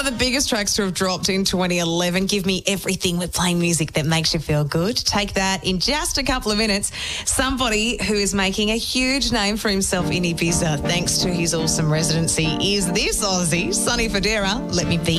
of the biggest tracks to have dropped in 2011. Give me everything. We're playing music that makes you feel good. Take that in just a couple of minutes. Somebody who is making a huge name for himself in Ibiza thanks to his awesome residency is this Aussie, Sonny Fodera. Let me be